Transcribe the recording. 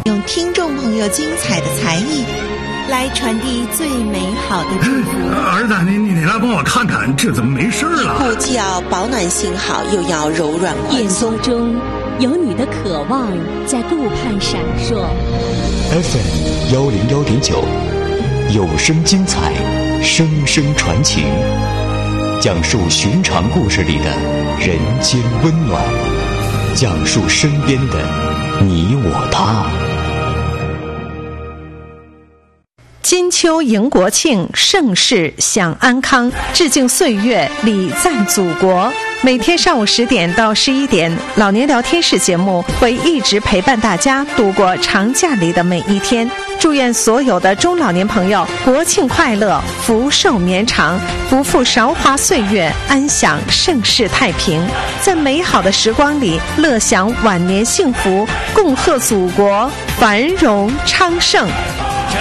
用听众朋友精彩的才艺来传递最美好的祝福。 儿子，你来帮我看看，这怎么没事了？ 不既要保暖性好，又要柔软宽松。 眼中有你的渴望在顾盼闪烁。 FM 101.9，有声精彩，声声传情，讲述寻常故事里的人间温暖，讲述身边的你我他。 金秋迎国庆，盛世享安康，致敬岁月，礼赞祖国。每天上午10点到11点，老年聊天室节目会一直陪伴大家度过长假里的每一天。祝愿所有的中老年朋友国庆快乐，福寿绵长，不负韶华岁月，安享盛世太平。在美好的时光里，乐享晚年幸福，共贺祖国繁荣昌盛。